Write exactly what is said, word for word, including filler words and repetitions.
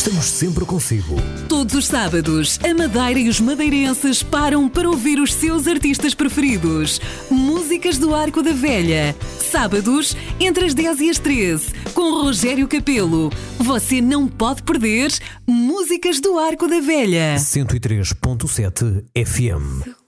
Estamos sempre consigo. Todos os sábados, a Madeira e os madeirenses param para ouvir os seus artistas preferidos. Músicas do Arco da Velha. Sábados, entre as dez e as treze, com Rogério Capelo. Você não pode perder Músicas do Arco da Velha. cento e três ponto sete F M.